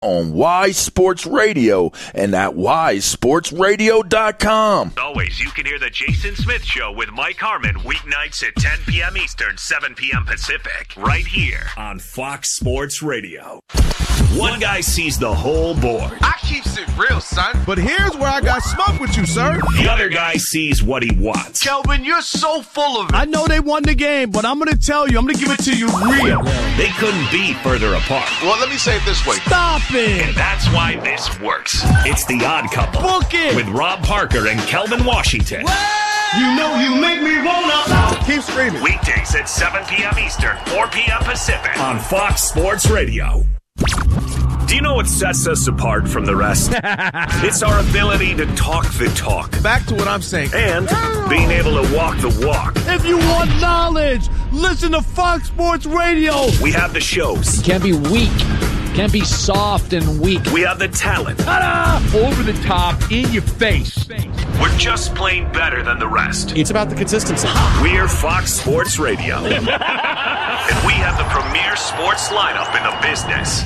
on Y Sports Radio and at ysportsradio.com. Always, you can hear the Jason Smith Show with Mike Harmon weeknights at 10 p.m. Eastern, 7 p.m. Pacific, right here on Fox Sports Radio. One guy sees the whole board. I keeps it real, son. But here's where I got smoke with you, sir. The other guy sees what he wants. Kelvin, you're so full of it. I know they won the game, but I'm going to tell you, I'm going to give it to you real. They couldn't be further apart. Well, let me say it this way. Stop it. And that's why this works. It's The Odd Couple. Book it. With Rob Parker and Kelvin Washington. You know you make me wanna. Keep screaming. Weekdays at 7 p.m. Eastern, 4 p.m. Pacific on Fox Sports Radio. Do you know what sets us apart from the rest? It's our ability to talk the talk. Back to what I'm saying. And being able to walk the walk. If you want knowledge, listen to Fox Sports Radio. We have the shows. Can't be weak. Can't be soft and weak. We have the talent. Ta-da! Over the top, in your face. We're just plain better than the rest. It's about the consistency. We're Fox Sports Radio. And we have the premier sports lineup in the business.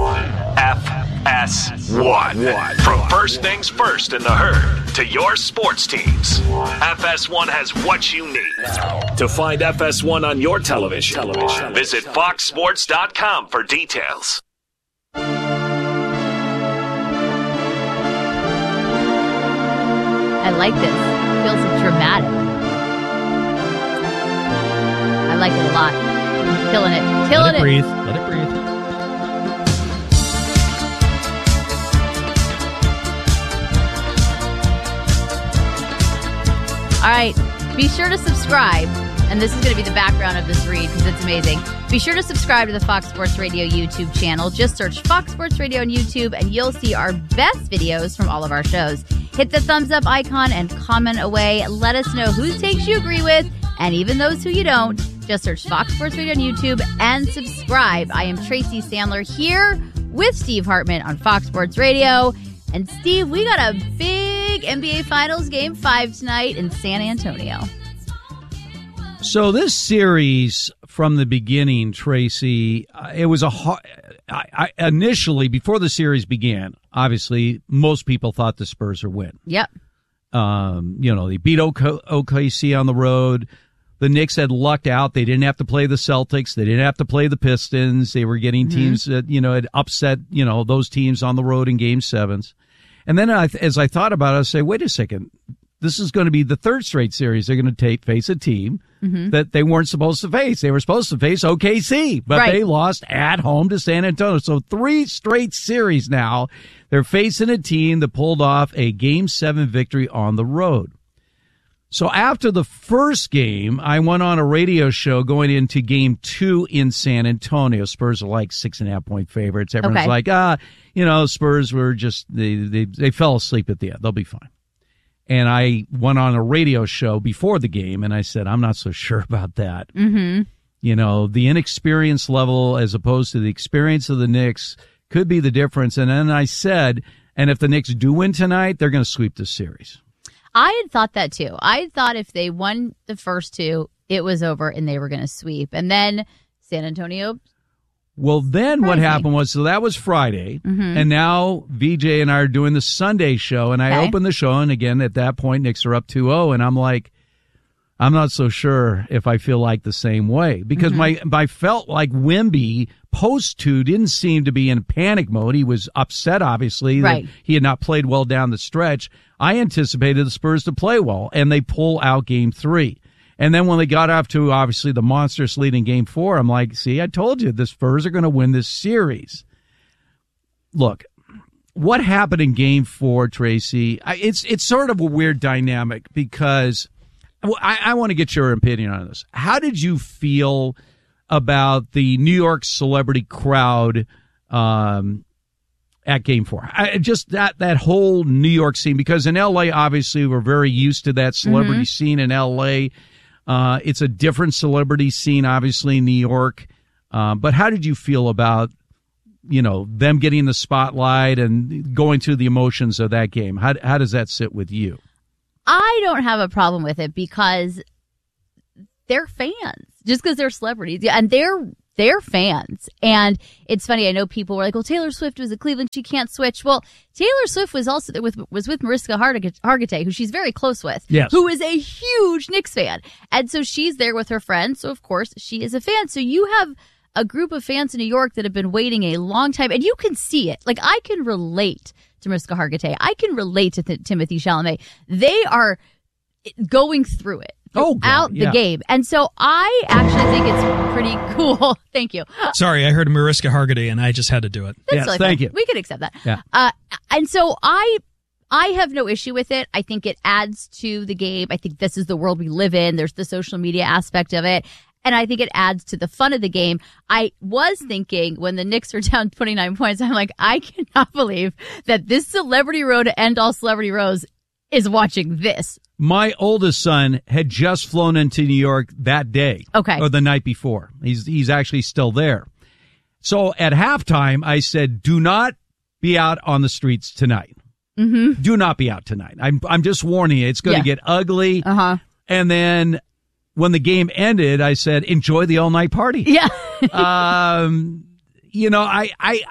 FS1. From first things first in the herd to your sports teams, FS1 has what you need. To find FS1 on your television, visit foxsports.com for details. I like this. It feels dramatic. I like it a lot. Killing it. Killing it. Breathe. Let it breathe. All right. Be sure to subscribe. And this is going to be the background of this read because it's amazing. Be sure to subscribe to the Fox Sports Radio YouTube channel. Just search Fox Sports Radio on YouTube and you'll see our best videos from all of our shows. Hit the thumbs up icon and comment away. Let us know whose takes you agree with and even those who you don't. Just search Fox Sports Radio on YouTube and subscribe. I am Tracy Sandler here with Steve Hartman on Fox Sports Radio. And Steve, we got a big NBA Finals Game 5 tonight in San Antonio. So this series from the beginning, Tracy, it was a hard, initially, before the series began, obviously, most people thought the Spurs would win. Yep. They beat OKC on the road. The Knicks had lucked out. They didn't have to play the Celtics. They didn't have to play the Pistons. They were getting teams that, had upset, those teams on the road in Game 7s. And then as I thought about it, I say, wait a second. This is going to be the third straight series. They're going to face a team that they weren't supposed to face. They were supposed to face OKC, but They lost at home to San Antonio. So 3 straight series now. They're facing a team that pulled off a Game 7 victory on the road. So after the first game, I went on a radio show going into Game 2 in San Antonio. Spurs are like 6.5-point favorites. Everyone's like, Spurs were just, they fell asleep at the end. They'll be fine. And I went on a radio show before the game, and I said, I'm not so sure about that. Mm-hmm. The inexperience level as opposed to the experience of the Knicks could be the difference. And then I said, and if the Knicks do win tonight, they're going to sweep this series. I had thought that, too. I thought if they won the first 2, it was over and they were going to sweep. And then San Antonio... Well, then what happened was, so that was Friday, and now VJ and I are doing the Sunday show, and I opened the show, and again, at that point, Knicks are up 2-0, and I'm like, I'm not so sure if I feel like the same way, because I felt like Wemby, post-2, didn't seem to be in panic mode. He was upset, obviously, that he had not played well down the stretch. I anticipated the Spurs to play well, and they pull out Game 3. And then when they got off to, obviously, the monstrous lead in Game 4, I'm like, see, I told you, the Spurs are going to win this series. Look, what happened in Game 4, Tracy, it's sort of a weird dynamic because I want to get your opinion on this. How did you feel about the New York celebrity crowd at Game 4? Just that whole New York scene, because in L.A., obviously, we're very used to that celebrity scene in L.A., it's a different celebrity scene, obviously, in New York. But how did you feel about, them getting the spotlight and going through the emotions of that game? How does that sit with you? I don't have a problem with it because they're fans, just because they're celebrities. And they're they're fans. And it's funny, I know people were like, well, Taylor Swift was at Cleveland, she can't switch. Well, Taylor Swift was also was with Mariska Hargitay, who she's very close with, yes, who is a huge Knicks fan. And so she's there with her friends, so of course she is a fan. So you have a group of fans in New York that have been waiting a long time, and you can see it. Like, I can relate to Mariska Hargitay. I can relate to Timothy Chalamet. They are going through it throughout the game. And so I actually think it's pretty cool. Thank you. Sorry, I heard Mariska Hargitay, and I just had to do it. That's totally thank fine. you. We could accept that. Yeah. And so I have no issue with it. I think it adds to the game. I think this is the world we live in. There's the social media aspect of it. And I think it adds to the fun of the game. I was thinking when the Knicks were down 29 points, I'm like, I cannot believe that this Celebrity Row to end all Celebrity Rows is watching this. My oldest son had just flown into New York that day. Okay. Or the night before. He's actually still there. So at halftime, I said, do not be out on the streets tonight. Mm-hmm. Do not be out tonight. I'm just warning you. It's going to get ugly. Uh-huh. And then when the game ended, I said, enjoy the all-night party. Yeah. You know,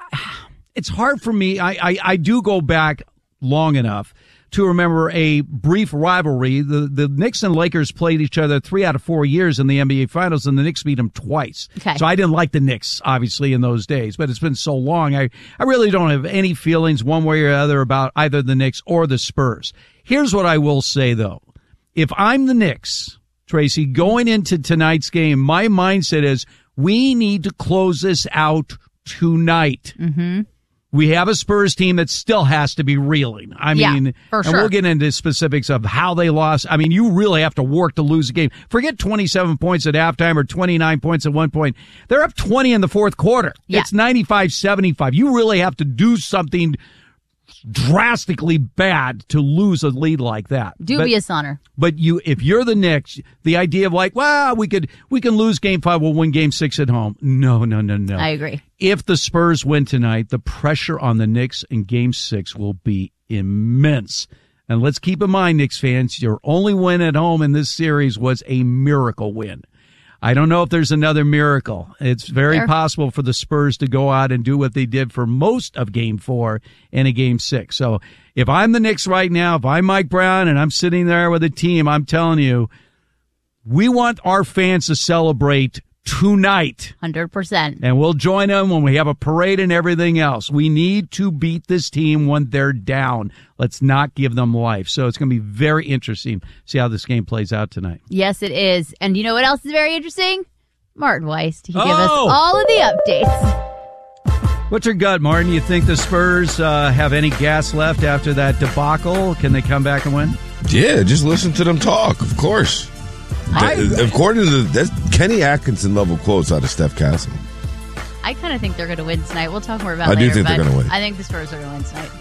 it's hard for me. I do go back long enough to remember a brief rivalry. The Knicks and Lakers played each other 3 out of 4 years in the NBA Finals, and the Knicks beat them twice. Okay. So I didn't like the Knicks, obviously, in those days, but it's been so long. I really don't have any feelings one way or other about either the Knicks or the Spurs. Here's what I will say, though. If I'm the Knicks, Tracy, going into tonight's game, my mindset is we need to close this out tonight. Mm-hmm. We have a Spurs team that still has to be reeling. I mean, for sure. And we'll get into specifics of how they lost. I mean, you really have to work to lose a game. Forget 27 points at halftime or 29 points at one point. They're up 20 in the fourth quarter. Yeah. It's 95-75. You really have to do something drastically bad to lose a lead like that. Dubious honor. But if you're the Knicks, the idea of like, well, we can lose game 5, we'll win game 6 at home. No. I agree. If the Spurs win tonight, the pressure on the Knicks in game 6 will be immense. And let's keep in mind, Knicks fans, your only win at home in this series was a miracle win. I don't know if there's another miracle. It's very possible for the Spurs to go out and do what they did for most of game 4 in a game 6. So if I'm the Knicks right now, if I'm Mike Brown and I'm sitting there with a team, I'm telling you, we want our fans to celebrate tonight. 100%. And we'll join them when we have a parade and everything else. We need to beat this team when they're down. Let's not give them life. So it's going to be very interesting to see how this game plays out tonight. Yes, it is. And you know what else is very interesting? Martin Weiss. He give us all of the updates. What's your gut, Martin? You think the Spurs have any gas left after that debacle? Can they come back and win? Yeah, just listen to them talk, of course. According to that's Kenny Atkinson level quotes out of Steph Castle. I kind of think they're going to win tonight. We'll talk more about it later. I do think they're going to win. I think the Spurs are going to win tonight.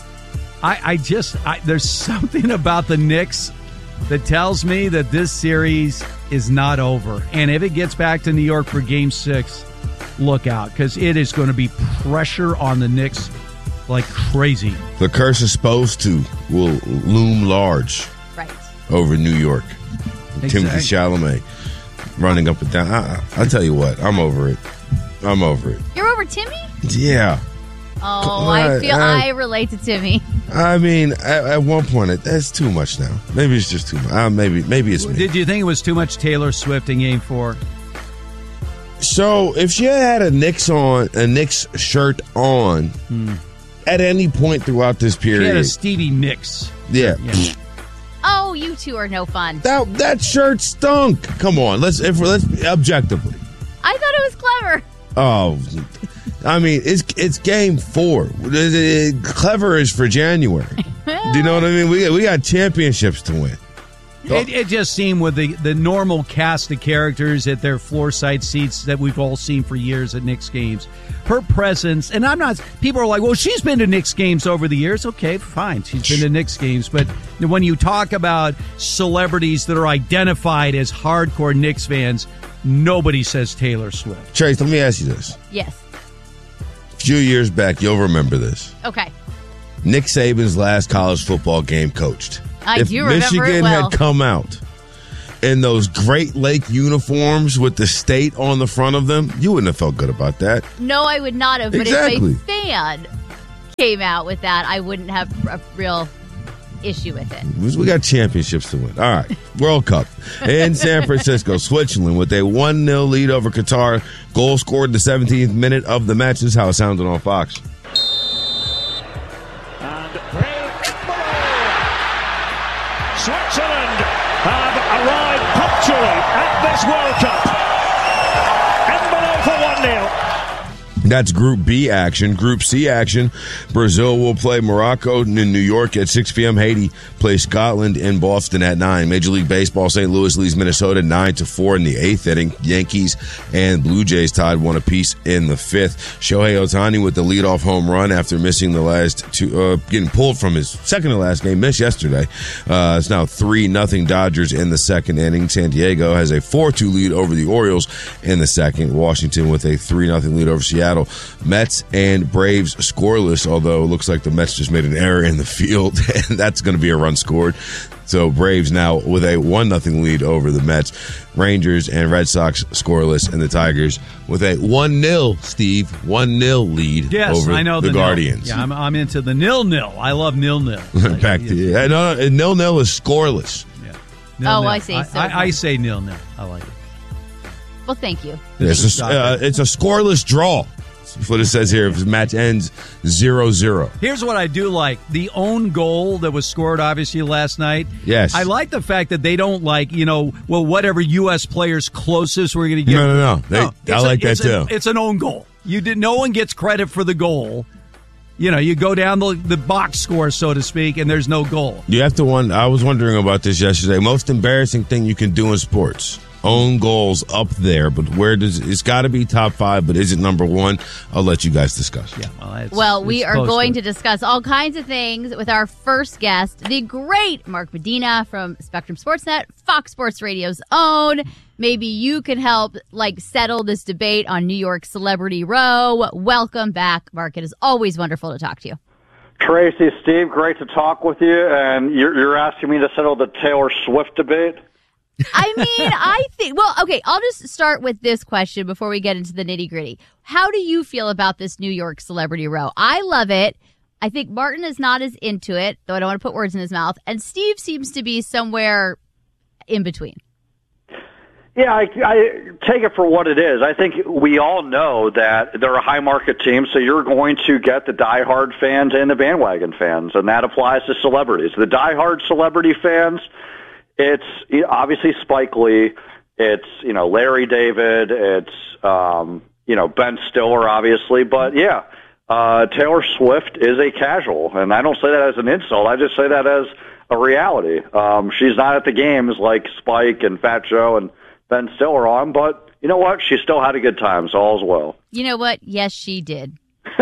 There's something about the Knicks that tells me that this series is not over. And if it gets back to New York for game 6, look out, because it is going to be pressure on the Knicks like crazy. The curse is supposed to will loom large over New York. Exactly. Timothy Chalamet running up and down. I'll tell you what, I'm over it. You're over Timmy? Yeah. Oh, I relate to Timmy. I mean, at one point, that's too much now. Maybe it's just too much. Maybe it's me. Did you think it was too much Taylor Swift in game 4? So, if she had a Knicks shirt on at any point throughout this period, she had a Stevie Nicks. Yeah. Oh, you two are no fun. That shirt stunk. Come on, let's objectively. I thought it was clever. Oh, I mean, it's game 4. Clever is for January. Do you know what I mean? We got championships to win. It just seemed with the normal cast of characters at their floor side seats that we've all seen for years at Knicks games. Her presence, and people are like, well, she's been to Knicks games over the years. Okay, fine. She's been to Knicks games. But when you talk about celebrities that are identified as hardcore Knicks fans, nobody says Taylor Swift. Trace, let me ask you this. Yes. A few years back, you'll remember this. Okay. Nick Saban's last college football game coached. I do remember Michigan it well. had come out in those Great Lake uniforms with the state on the front of them, you wouldn't have felt good about that. No, I would not have. But Exactly. if a fan came out with that, I wouldn't have a real issue with it. We got championships to win. All right. World Cup in San Francisco, Switzerland, with a 1-0 lead over Qatar. Goal scored in the 17th minute of the match. This is how it sounded on Fox. Switzerland have arrived punctually at this World Cup. Embolo for 1-0. That's Group B action. Group C action, Brazil will play Morocco in New York at 6 p.m. Haiti plays Scotland in Boston at 9. Major League Baseball, St. Louis leads Minnesota 9-4 in the 8th inning. Yankees and Blue Jays tied 1 apiece in the 5th. Shohei Ohtani with the leadoff home run after missing the last two, getting pulled from his second to last game, missed yesterday. It's now 3-0 Dodgers in the second inning. San Diego has a 4-2 lead over the Orioles in the second. Washington with a 3-0 lead over Seattle. Mets and Braves scoreless, although it looks like the Mets just made an error in the field, and that's going to be a run scored. So Braves now with a 1-0 lead over the Mets. Rangers and Red Sox scoreless, and the Tigers with a 1-0, Steve, 1-0 lead over I know the Guardians. Yeah, I'm into the 0-0. I love 0-0. Back to you. No, 0-0 is scoreless. Yeah. Oh, 0-0. I see. So I say 0-0. I like it. well, thank you. It's a scoreless draw. That's what it says here. If the match ends 0-0. Here's what I do like. The own goal that was scored, obviously, last night. Yes. I like the fact that they don't whatever U.S. players closest we're going to get. No. I like that, too. It's an own goal. No one gets credit for the goal. You go down the box score, so to speak, and there's no goal. You have to wonder. I was wondering about this yesterday. Most embarrassing thing you can do in sports. Own goals up there, but it's got to be top 5, but is it number 1? I'll let you guys discuss. Yeah, well, we are going to discuss all kinds of things with our first guest, the great Mark Medina from Spectrum Sportsnet, Fox Sports Radio's own. Maybe you can help settle this debate on New York Celebrity Row. Welcome back, Mark. It is always wonderful to talk to you. Tracy, Steve, great to talk with you. And you're asking me to settle the Taylor Swift debate? I mean, I think, okay, I'll just start with this question before we get into the nitty gritty. How do you feel about this New York Celebrity Row? I love it. I think Martin is not as into it, though I don't want to put words in his mouth. And Steve seems to be somewhere in between. Yeah, I take it for what it is. I think we all know that they're a high market team, so you're going to get the diehard fans and the bandwagon fans, and that applies to celebrities. The diehard celebrity fans, it's obviously Spike Lee, it's Larry David, it's Ben Stiller, obviously, but yeah, Taylor Swift is a casual, and I don't say that as an insult. I just say that as a reality. She's not at the games like Spike and Fat Joe and Ben Stiller on, but you know what? She still had a good time, so all's well. You know what? Yes, she did.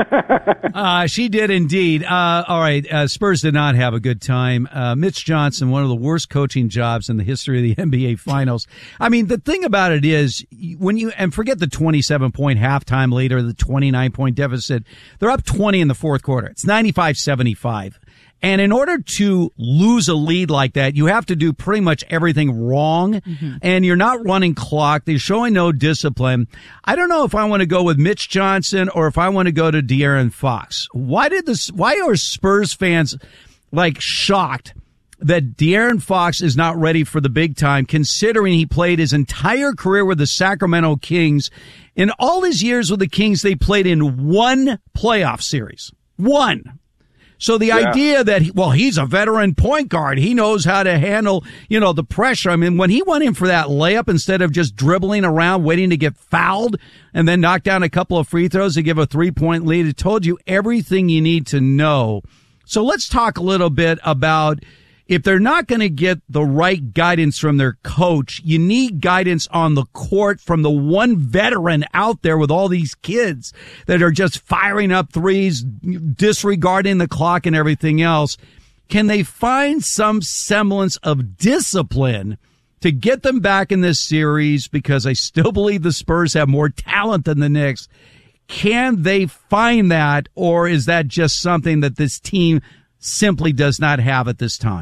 She did indeed. All right. Spurs did not have a good time. Mitch Johnson, one of the worst coaching jobs in the history of the NBA Finals. I mean, the thing about it is and forget the 27-point halftime lead or the 29-point deficit. They're up 20 in the fourth quarter. It's 95-75. And in order to lose a lead like that, you have to do pretty much everything wrong. Mm-hmm. And you're not running clock. They're showing no discipline. I don't know if I want to go with Mitch Johnson or if I want to go to De'Aaron Fox. Why are Spurs fans shocked that De'Aaron Fox is not ready for the big time, considering he played his entire career with the Sacramento Kings? In all his years with the Kings, they played in one playoff series. One. So the idea that, he's a veteran point guard. He knows how to handle, the pressure. I mean, when he went in for that layup, instead of just dribbling around, waiting to get fouled and then knock down a couple of free throws to give a 3-point lead, it told you everything you need to know. So let's talk a little bit about if they're not going to get the right guidance from their coach, you need guidance on the court from the one veteran out there with all these kids that are just firing up threes, disregarding the clock and everything else. Can they find some semblance of discipline to get them back in this series? Because I still believe the Spurs have more talent than the Knicks. Can they find that, or is that just something that this team simply does not have at this time?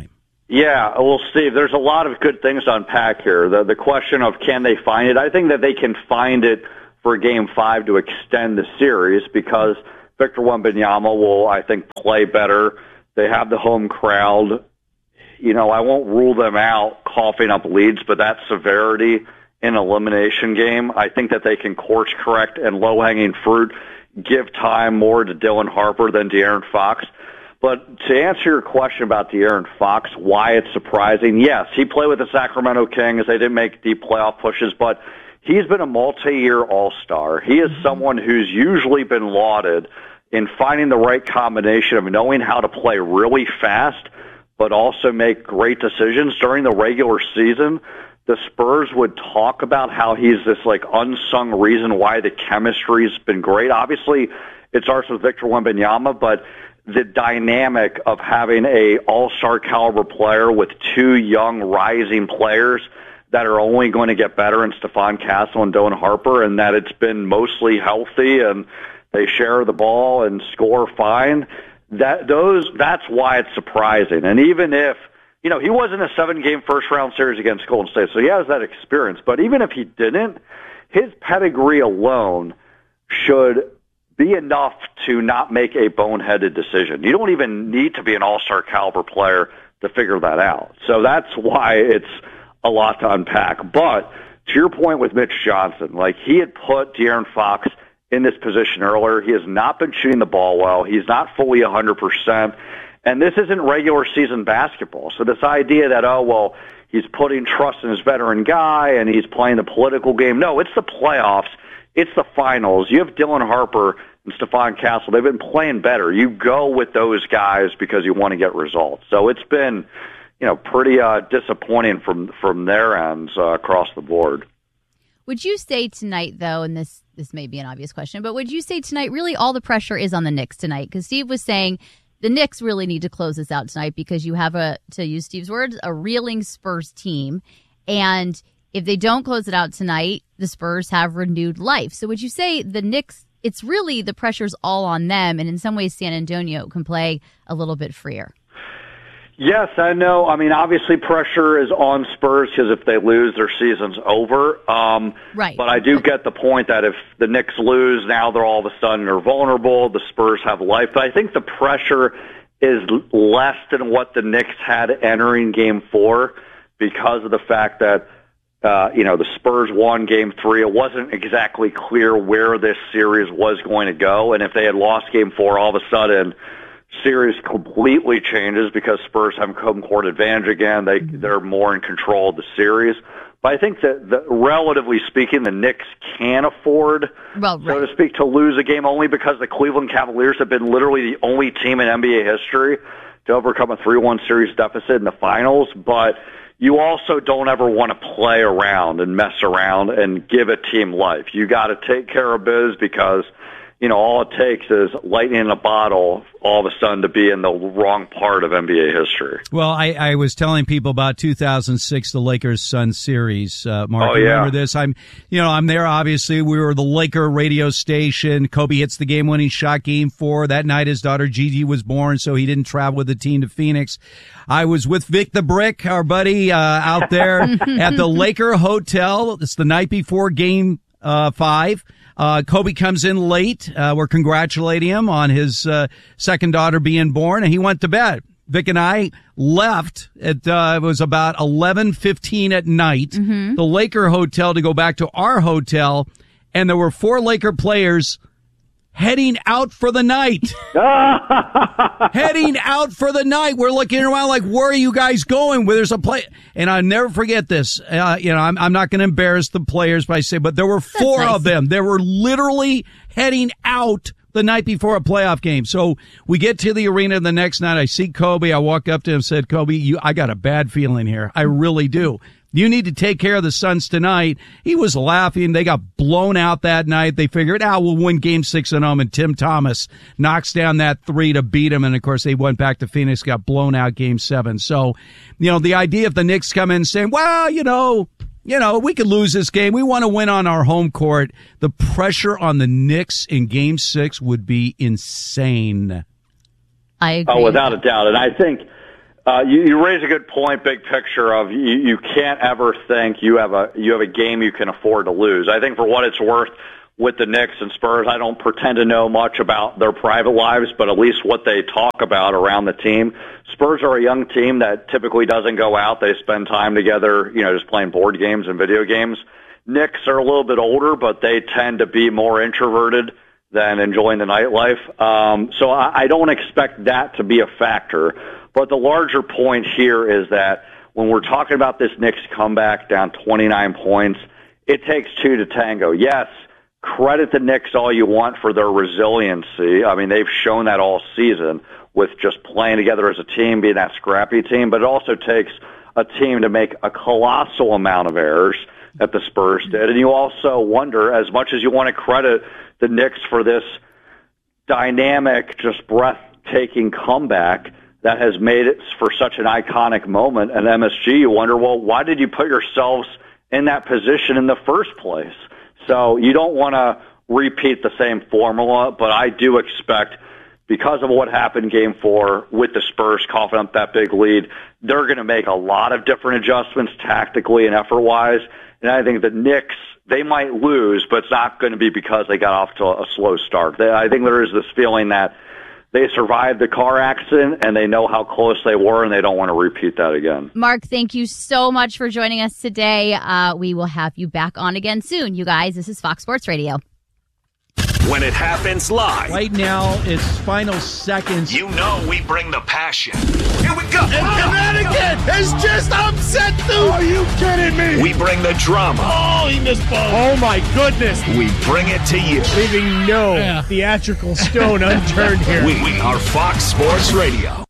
Yeah, well, Steve, there's a lot of good things to unpack here. The question of can they find it? I think that they can find it for Game 5 to extend the series because Victor Wembanyama will, I think, play better. They have the home crowd. You know, I won't rule them out coughing up leads, but that severity in an elimination game, I think that they can course correct and low-hanging fruit, give time more to Dylan Harper than De'Aaron Fox. But to answer your question about De'Aaron Fox, why it's surprising, yes, he played with the Sacramento Kings. They didn't make deep playoff pushes, but he's been a multi-year all-star. He is someone who's usually been lauded in finding the right combination of knowing how to play really fast but also make great decisions. During the regular season, the Spurs would talk about how he's this like unsung reason why the chemistry's been great. Obviously, it starts with Victor Wembanyama, but the dynamic of having a all-star caliber player with two young rising players that are only going to get better in Stephon Castle and Dylan Harper, and that it's been mostly healthy and they share the ball and score fine. That's why it's surprising. And even if, you know, he was in a 7-game first-round series against Golden State, so he has that experience. But even if he didn't, his pedigree alone should be enough to not make a boneheaded decision. You don't even need to be an all-star caliber player to figure that out. So that's why it's a lot to unpack. But to your point with Mitch Johnson, like he had put De'Aaron Fox in this position earlier. He has not been shooting the ball well. He's not fully 100%. And this isn't regular season basketball. So this idea that, oh, well, he's putting trust in his veteran guy and he's playing the political game. No, it's the playoffs. It's the finals. You have Dylan Harper and Stephon Castle. They've been playing better. You go with those guys because you want to get results. So it's been, you know, pretty disappointing from their ends across the board. Would you say tonight, though, and this may be an obvious question, but would you say tonight really all the pressure is on the Knicks tonight? Because Steve was saying the Knicks really need to close this out tonight because you have, to use Steve's words, a reeling Spurs team. And if they don't close it out tonight, the Spurs have renewed life. So would you say the Knicks, it's really the pressure's all on them, and in some ways San Antonio can play a little bit freer? Yes, I know. I mean, obviously pressure is on Spurs because if they lose, their season's over. Right. But I do get the point that if the Knicks lose, now they're all of a sudden are vulnerable. The Spurs have life. But I think the pressure is less than what the Knicks had entering Game 4 because of the fact that, the Spurs won Game 3. It wasn't exactly clear where this series was going to go. And if they had lost Game 4, all of a sudden series completely changes because Spurs have home court advantage again. They're more in control of the series. But I think that relatively speaking, the Knicks can afford, so to speak, to lose a game only because the Cleveland Cavaliers have been literally the only team in NBA history to overcome a 3-1 series deficit in the finals. But you also don't ever want to play around and mess around and give a team life. You got to take care of biz because all it takes is lightning in a bottle all of a sudden to be in the wrong part of NBA history. Well, I was telling people about 2006, the Lakers-Suns series. Mark, oh, you yeah. remember this? I'm there, obviously. We were the Laker radio station. Kobe hits the game-winning shot, Game 4. That night, his daughter Gigi was born, so he didn't travel with the team to Phoenix. I was with Vic the Brick, our buddy, out there at the Laker Hotel. It's the night before Game 5. Kobe comes in late. We're congratulating him on his second daughter being born, and he went to bed. Vic and I left at it was about 11:15 at night, the Laker Hotel to go back to our hotel, and there were 4 Laker players heading out for the night. Heading out for the night. We're looking around like, where are you guys going? Where there's a play, and I'll never forget this. I'm not going to embarrass the players by saying, but there were 4 of them. They were literally heading out the night before a playoff game. So we get to the arena the next night. I see Kobe. I walk up to him and said, Kobe, I got a bad feeling here. I really do. You need to take care of the Suns tonight. He was laughing. They got blown out that night. They figured, we'll win Game 6 at home, and Tim Thomas knocks down that 3 to beat him. And, of course, they went back to Phoenix, got blown out Game 7. So, the idea of the Knicks come in saying, well, we could lose this game. We want to win on our home court. The pressure on the Knicks in Game 6 would be insane. I agree. Oh, without a doubt. And I think You raise a good point, big picture of you can't ever think you have a game you can afford to lose. I think for what it's worth with the Knicks and Spurs, I don't pretend to know much about their private lives, but at least what they talk about around the team. Spurs are a young team that typically doesn't go out. They spend time together, just playing board games and video games. Knicks are a little bit older, but they tend to be more introverted than enjoying the nightlife. So I don't expect that to be a factor. But the larger point here is that when we're talking about this Knicks comeback down 29 points, it takes two to tango. Yes, credit the Knicks all you want for their resiliency. I mean, they've shown that all season with just playing together as a team, being that scrappy team. But it also takes a team to make a colossal amount of errors that the Spurs did. And you also wonder, as much as you want to credit the Knicks for this dynamic, just breathtaking comeback that has made it for such an iconic moment at MSG, you wonder, well, why did you put yourselves in that position in the first place? So you don't want to repeat the same formula, but I do expect, because of what happened in Game 4 with the Spurs coughing up that big lead, they're going to make a lot of different adjustments tactically and effort-wise. And I think the Knicks, they might lose, but it's not going to be because they got off to a slow start. I think there is this feeling that they survived the car accident and they know how close they were and they don't want to repeat that again. Mark, thank you so much for joining us today. We will have you back on again soon, you guys. This is Fox Sports Radio. When it happens live. Right now, it's final seconds. You know we bring the passion. Here we go. And Connecticut has just upset Duke. Are you kidding me? We bring the drama. Oh, he missed both. Oh, my goodness. We bring it to you. Leaving no theatrical stone unturned here. We are Fox Sports Radio.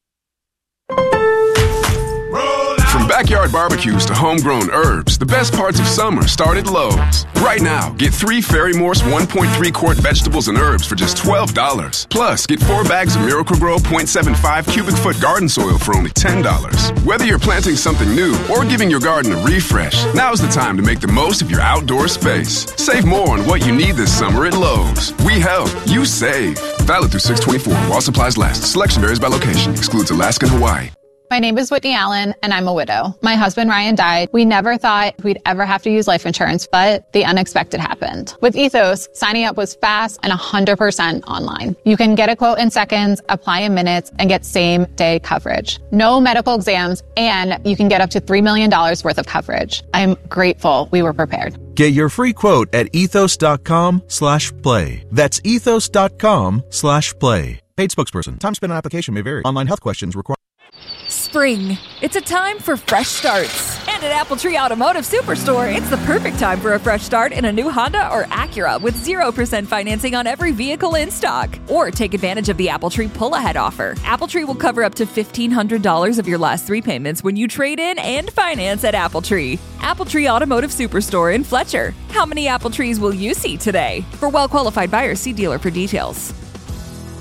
From backyard barbecues to homegrown herbs, the best parts of summer start at Lowe's. Right now, get 3 Ferry Morse 1.3 quart vegetables and herbs for just $12. Plus, get 4 bags of Miracle-Gro 0.75 cubic foot garden soil for only $10. Whether you're planting something new or giving your garden a refresh, now's the time to make the most of your outdoor space. Save more on what you need this summer at Lowe's. We help, you save. Valid through 6/24 while supplies last. Selection varies by location. Excludes Alaska and Hawaii. My name is Whitney Allen, and I'm a widow. My husband, Ryan, died. We never thought we'd ever have to use life insurance, but the unexpected happened. With Ethos, signing up was fast and 100% online. You can get a quote in seconds, apply in minutes, and get same-day coverage. No medical exams, and you can get up to $3 million worth of coverage. I'm grateful we were prepared. Get your free quote at ethos.com/play. That's ethos.com/play. Paid spokesperson. Time spent on application may vary. Online health questions require. Spring. It's a time for fresh starts. And at AppleTree Automotive Superstore, it's the perfect time for a fresh start in a new Honda or Acura with 0% financing on every vehicle in stock. Or take advantage of the AppleTree pull-ahead offer. AppleTree will cover up to $1,500 of your last 3 payments when you trade in and finance at AppleTree. AppleTree Automotive Superstore in Fletcher. How many Apple trees will you see today? For well-qualified buyers, see dealer for details.